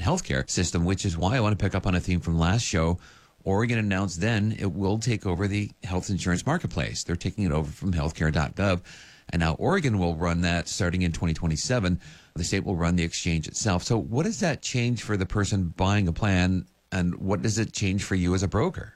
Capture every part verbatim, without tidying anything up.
and healthcare system, which is why I want to pick up on a theme from last show. Oregon announced then it will take over the health insurance marketplace. They're taking it over from healthcare dot gov. And now Oregon will run that starting in twenty twenty-seven. The state will run the exchange itself. So what does that change for the person buying a plan, and what does it change for you as a broker?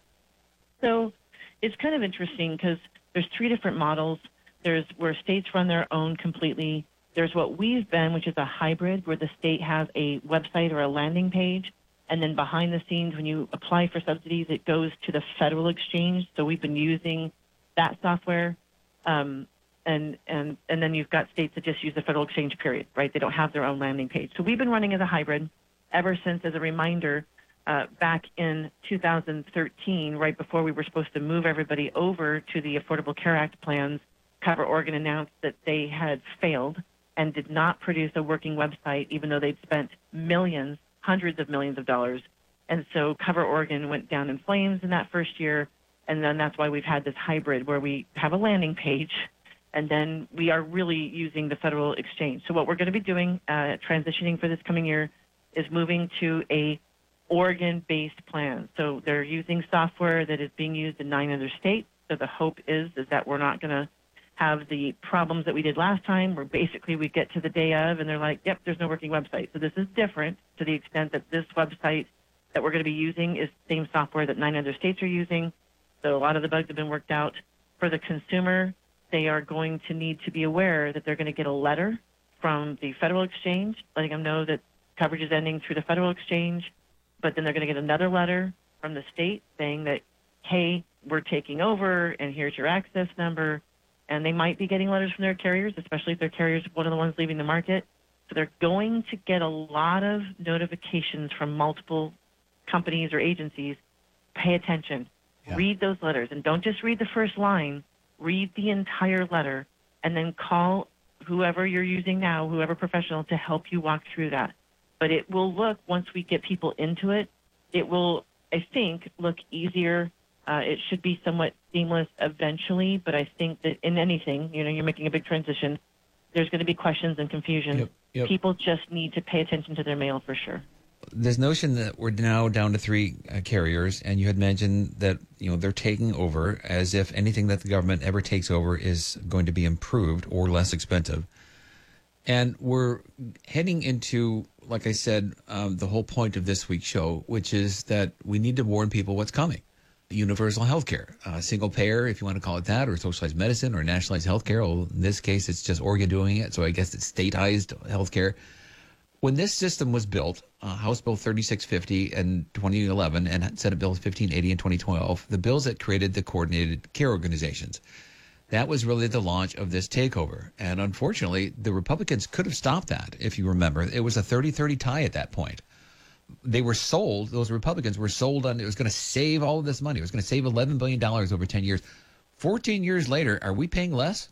So it's kind of interesting because there's three different models. There's where states run their own completely. There's what we've been, which is a hybrid, where the state has a website or a landing page. And then behind the scenes, when you apply for subsidies, it goes to the federal exchange. So we've been using that software. Um, and, and, and then you've got states that just use the federal exchange, period, right? They don't have their own landing page. So we've been running as a hybrid ever since, as a reminder, uh, back in two thousand thirteen, right before we were supposed to move everybody over to the Affordable Care Act plans, Cover Oregon announced that they had failed and did not produce a working website, even though they'd spent millions, hundreds of millions of dollars. And so Cover Oregon went down in flames in that first year, and then that's why we've had this hybrid where we have a landing page, and then we are really using the federal exchange. So what we're going to be doing, uh, transitioning for this coming year, is moving to a Oregon-based plan. So they're using software that is being used in nine other states. So the hope is, is that we're not going to have the problems that we did last time, where basically we get to the day of and they're like, yep, there's no working website. So this is different to the extent that this website that we're going to be using is the same software that nine other states are using. So a lot of the bugs have been worked out. For the consumer, they are going to need to be aware that they're going to get a letter from the federal exchange letting them know that coverage is ending through the federal exchange, but then they're going to get another letter from the state saying that, hey, we're taking over and here's your access number. And they might be getting letters from their carriers, especially if their carriers are one of the ones leaving the market. So they're going to get a lot of notifications from multiple companies or agencies. Pay attention. Yeah. Read those letters. And don't just read the first line. Read the entire letter and then call whoever you're using now, whoever professional, to help you walk through that. But it will look, once we get people into it, it will, I think, look easier. Uh, it should be somewhat seamless eventually, but I think that in anything, you know, you're making a big transition, there's going to be questions and confusion. Yep, yep. People just need to pay attention to their mail for sure. This notion that we're now down to three uh, carriers, and you had mentioned that, you know, they're taking over as if anything that the government ever takes over is going to be improved or less expensive. And we're heading into, like I said, um, the whole point of this week's show, which is that we need to warn people what's coming. Universal health care, uh, single payer, if you want to call it that, or socialized medicine or nationalized health care. Well, in this case, it's just Oregon doing it, so I guess it's statized health care. When this system was built, uh, House Bill thirty-six fifty in twenty eleven and Senate Bill fifteen eighty in twenty twelve, the bills that created the coordinated care organizations, that was really the launch of this takeover. And unfortunately, the Republicans could have stopped that, if you remember. It was a thirty thirty tie at that point. They were sold, those Republicans were sold on, it was going to save all of this money. It was going to save eleven billion dollars over ten years. fourteen years later, are we paying less?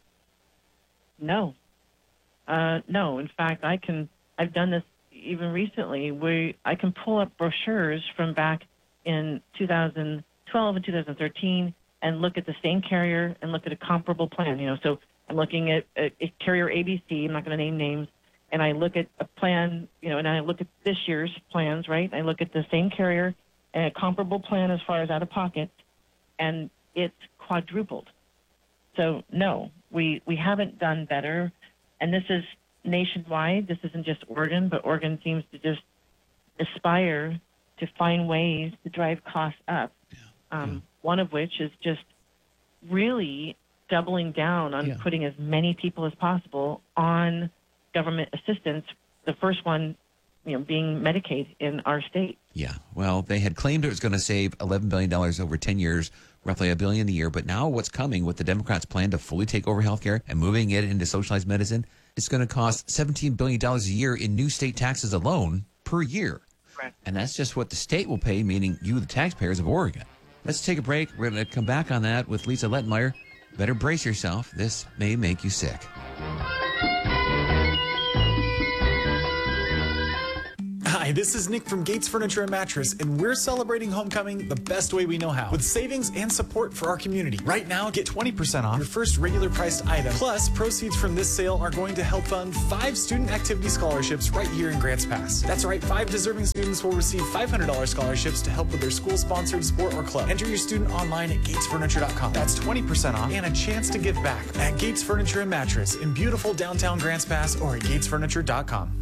No. Uh, no. In fact, I can, I've done this even recently. We, I can pull up brochures from back in two thousand twelve and two thousand thirteen and look at the same carrier and look at a comparable plan. You know, so I'm looking at, at, at carrier A B C, I'm not going to name names, and I look at a plan, you know, and I look at this year's plans, right? I look at the same carrier and a comparable plan as far as out of pocket, and it's quadrupled. So no, we, we haven't done better. And this is nationwide. This isn't just Oregon, but Oregon seems to just aspire to find ways to drive costs up. Yeah. Um, yeah. One of which is just really doubling down on yeah. putting as many people as possible on government assistance, the first one, you know, being Medicaid in our state. Yeah, well, they had claimed it was going to save eleven billion dollars over ten years, roughly a billion a year. But now what's coming with the Democrats' plan to fully take over healthcare and moving it into socialized medicine, it's going to cost seventeen billion dollars a year in new state taxes alone per year. Right. And that's just what the state will pay, meaning you, the taxpayers of Oregon. Let's take a break. We're going to come back on that with Lisa Lettenmeyer. Better brace yourself. This may make you sick. Hi, this is Nick from Gates Furniture and Mattress, and we're celebrating homecoming the best way we know how, with savings and support for our community. Right now, get twenty percent off your first regular priced item. Plus, proceeds from this sale are going to help fund five student activity scholarships right here in Grants Pass. That's right, five deserving students will receive five hundred dollars scholarships to help with their school-sponsored sport or club. Enter your student online at gates furniture dot com. That's twenty percent off and a chance to give back at Gates Furniture and Mattress in beautiful downtown Grants Pass or at gates furniture dot com.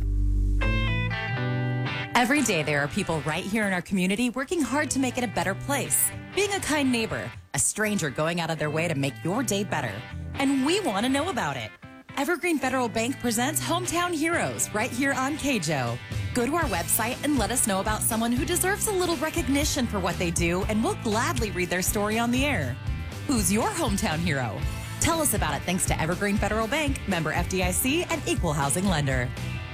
Every day there are people right here in our community working hard to make it a better place. Being a kind neighbor, a stranger going out of their way to make your day better. And we want to know about it. Evergreen Federal Bank presents Hometown Heroes right here on K J O. Go to our website and let us know about someone who deserves a little recognition for what they do, and we'll gladly read their story on the air. Who's your hometown hero? Tell us about it thanks to Evergreen Federal Bank, member F D I C, and equal housing lender.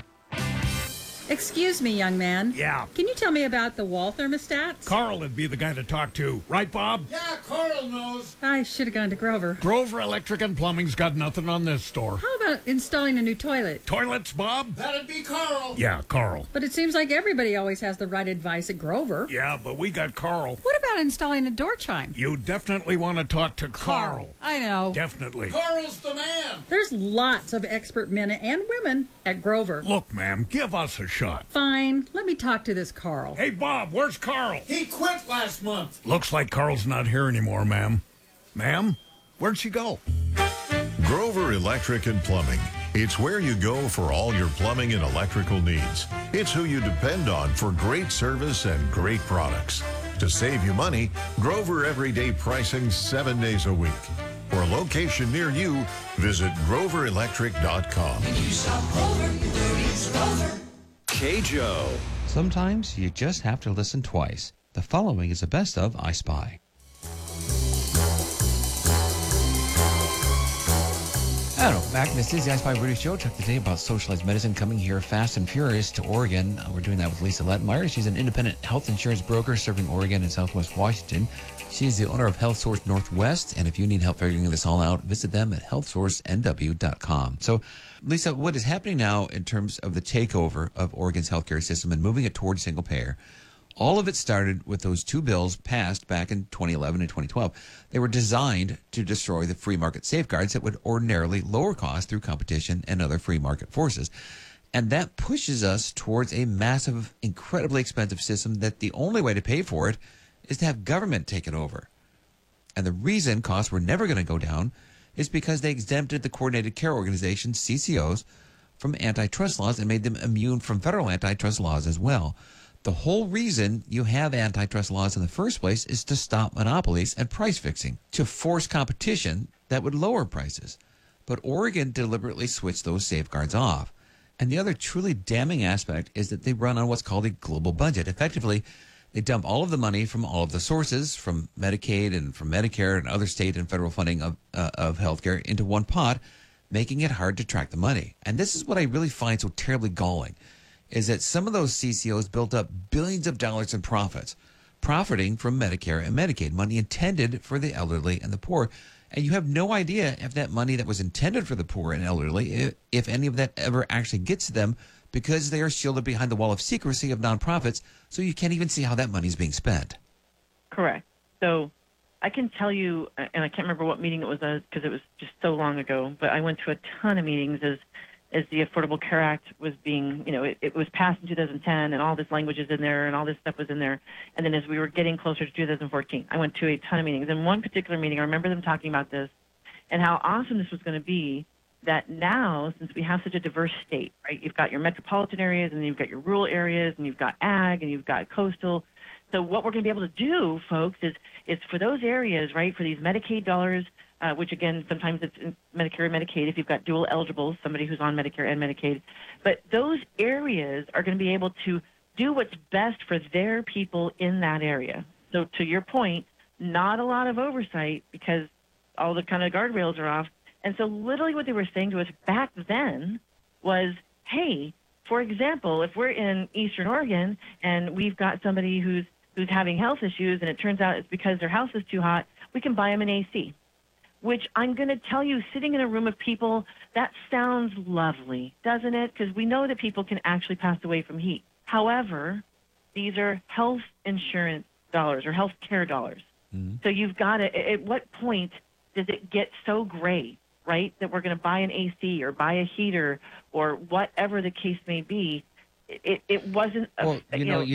Excuse me, young man. Yeah. Can you tell me about the wall thermostats? Carl would be the guy to talk to. Right, Bob? Yeah, Carl knows. I should have gone to Grover. Grover Electric and Plumbing's got nothing on this store. How about installing a new toilet? Toilets, Bob? That'd be Carl. Yeah, Carl. But it seems like everybody always has the right advice at Grover. Yeah, but we got Carl. What about installing a door chime? You definitely want to talk to Carl. I know. Definitely. Carl's the man. There's lots of expert men and women at Grover. Look, ma'am, give us a shot. Fine. Let me talk to this Carl. Hey, Bob, where's Carl? He quit last month. Looks like Carl's not here anymore, ma'am. Ma'am, where'd she go? Grover Electric and Plumbing. It's where you go for all your plumbing and electrical needs. It's who you depend on for great service and great products. To save you money, Grover Everyday Pricing seven days a week. For a location near you, visit grover electric dot com. You shop Grover, it's Grover. K J O. Sometimes you just have to listen twice. The following is the best of I Spy. I don't know, back in this is the I Spy Radio Show. Talk today about socialized medicine coming here fast and furious to Oregon. Uh, we're doing that with Lisa Lettmeyer. She's an independent health insurance broker serving Oregon and Southwest Washington. She's the owner of Health Source Northwest, and if you need help figuring this all out, visit them at health source n w dot com. So, Lisa, what is happening now in terms of the takeover of Oregon's healthcare system and moving it towards single payer? All of it started with those two bills passed back in twenty eleven and twenty twelve. They were designed to destroy the free market safeguards that would ordinarily lower costs through competition and other free market forces. And that pushes us towards a massive, incredibly expensive system that the only way to pay for it is to have government take it over. And the reason costs were never going to go down is because they exempted the coordinated care organizations, C C Os, from antitrust laws and made them immune from federal antitrust laws as well. The whole reason you have antitrust laws in the first place is to stop monopolies and price fixing, to force competition that would lower prices. But Oregon deliberately switched those safeguards off. And the other truly damning aspect is that they run on what's called a global budget. Effectively, they dump all of the money from all of the sources, from Medicaid and from Medicare and other state and federal funding of, uh, of healthcare into one pot, making it hard to track the money. And this is what I really find so terribly galling, is that some of those C C Os built up billions of dollars in profits, profiting from Medicare and Medicaid, money intended for the elderly and the poor. And you have no idea if that money that was intended for the poor and elderly, if, if any of that ever actually gets to them, because they are shielded behind the wall of secrecy of nonprofits, so you can't even see how that money is being spent. Correct. So I can tell you, and I can't remember what meeting it was because it was just so long ago, but I went to a ton of meetings as as the Affordable Care Act was being, you know, it, it was passed in two thousand ten, and all this language is in there, and all this stuff was in there. And then as we were getting closer to two thousand fourteen, I went to a ton of meetings. In one particular meeting, I remember them talking about this and how awesome this was going to be, that now, since we have such a diverse state, right, you've got your metropolitan areas, and then you've got your rural areas, and you've got ag, and you've got coastal. So what we're going to be able to do, folks, is, is for those areas, right, for these Medicaid dollars, Uh, which, again, sometimes it's in Medicare and Medicaid if you've got dual eligibles, somebody who's on Medicare and Medicaid. But those areas are going to be able to do what's best for their people in that area. So to your point, not a lot of oversight because all the kind of guardrails are off. And so literally what they were saying to us back then was, hey, for example, if we're in Eastern Oregon and we've got somebody who's who's having health issues and it turns out it's because their house is too hot, we can buy them an A C. Which I'm going to tell you, sitting in a room of people, that sounds lovely, doesn't it? Because we know that people can actually pass away from heat. However, these are health insurance dollars or health care dollars. Mm-hmm. So you've got to, at what point does it get so gray, right, that we're going to buy an A C or buy a heater or whatever the case may be? It, it wasn't, a, Well, you you know, know you